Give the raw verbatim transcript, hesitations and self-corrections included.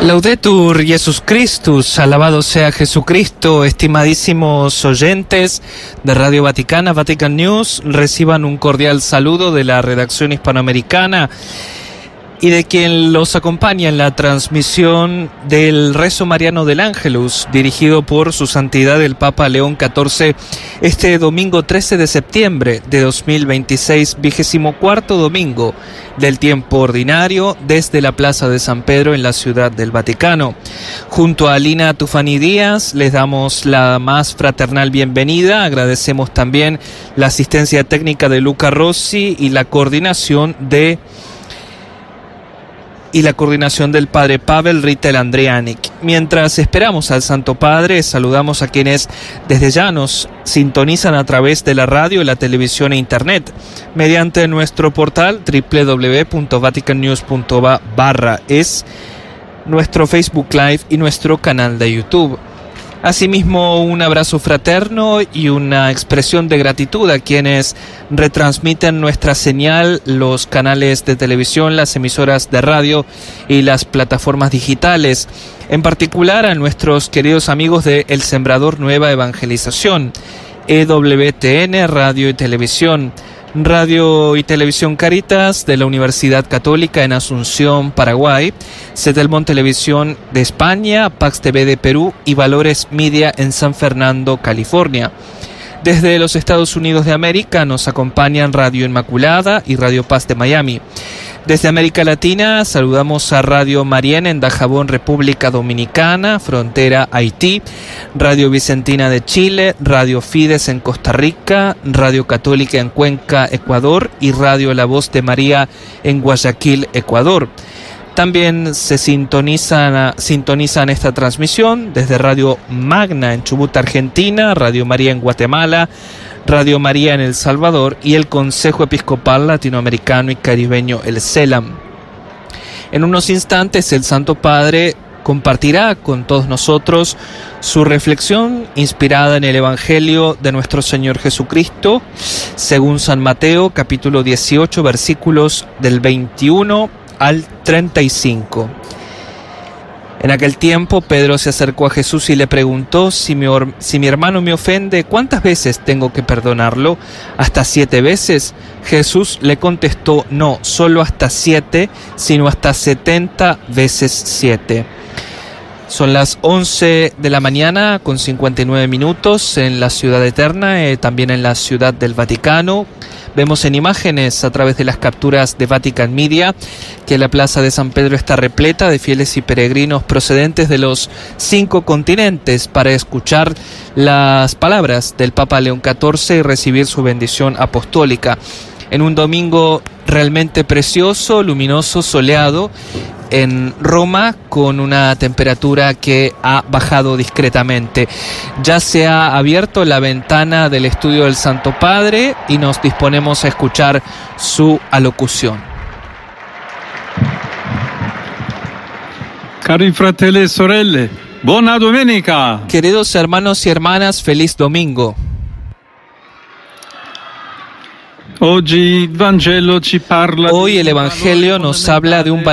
Laudetur Jesus Christus, alabado sea Jesucristo. Estimadísimos oyentes de Radio Vaticana, Vatican News, reciban un cordial saludo de la redacción hispanoamericana y de quien los acompaña en la transmisión del rezo mariano del Ángelus, dirigido por su santidad el Papa León catorce, este domingo trece de septiembre de dos mil veintiséis, vigésimo cuarto domingo del tiempo ordinario, desde la Plaza de San Pedro en la Ciudad del Vaticano. Junto a Lina Tufani Díaz les damos la más fraternal bienvenida. Agradecemos también la asistencia técnica de Luca Rossi y la coordinación de y la coordinación del Padre Pavel Rittel Andrianic. Mientras esperamos al Santo Padre, saludamos a quienes desde ya nos sintonizan a través de la radio, la televisión e internet, mediante nuestro portal doble u doble u doble u punto vatican news punto va barra es, nuestro Facebook Live y nuestro canal de YouTube. Asimismo, un abrazo fraterno y una expresión de gratitud a quienes retransmiten nuestra señal, los canales de televisión, las emisoras de radio y las plataformas digitales. En particular a nuestros queridos amigos de El Sembrador Nueva Evangelización, E W T N, Radio y Televisión, Radio y Televisión Caritas de la Universidad Católica en Asunción, Paraguay, Cetelmont Televisión de España, Pax T V de Perú y Valores Media en San Fernando, California. Desde los Estados Unidos de América nos acompañan Radio Inmaculada y Radio Paz de Miami. Desde América Latina saludamos a Radio Marién en Dajabón, República Dominicana, frontera Haití, Radio Vicentina de Chile, Radio Fides en Costa Rica, Radio Católica en Cuenca, Ecuador y Radio La Voz de María en Guayaquil, Ecuador. También se sintonizan, sintonizan esta transmisión desde Radio Magna en Chubut, Argentina, Radio María en Guatemala, Radio María en El Salvador y el Consejo Episcopal Latinoamericano y Caribeño, el CELAM. En unos instantes el Santo Padre compartirá con todos nosotros su reflexión inspirada en el Evangelio de nuestro Señor Jesucristo, según San Mateo, capítulo dieciocho, versículos del veintiuno al treinta y cinco. En aquel tiempo Pedro se acercó a Jesús y le preguntó: si mi, or- si mi hermano me ofende, ¿cuántas veces tengo que perdonarlo? ¿Hasta siete veces? Jesús le contestó: no, solo hasta siete, sino hasta setenta veces siete. Son las once de la mañana con cincuenta y nueve minutos en la Ciudad Eterna, eh, también en la Ciudad del Vaticano. Vemos en imágenes a través de las capturas de Vatican Media que la Plaza de San Pedro está repleta de fieles y peregrinos procedentes de los cinco continentes para escuchar las palabras del Papa León catorce y recibir su bendición apostólica. En un domingo realmente precioso, luminoso, soleado en Roma, con una temperatura que ha bajado discretamente. Ya se ha abierto la ventana del estudio del Santo Padre y nos disponemos a escuchar su alocución. Cari fratelli e sorelle, buona domenica. Queridos hermanos y hermanas, feliz domingo. Hoy el Evangelio nos habla de un